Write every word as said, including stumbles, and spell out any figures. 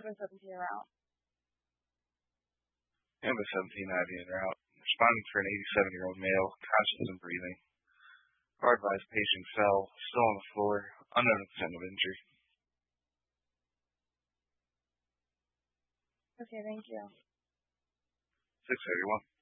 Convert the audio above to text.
Ambulance seventeen route. Ambulance seventeen I V en route. Responding for an eighty-seven-year-old male, conscious and breathing. Car advised patient fell, still on the floor, unknown extent of injury. Okay, thank you. six thirty-one.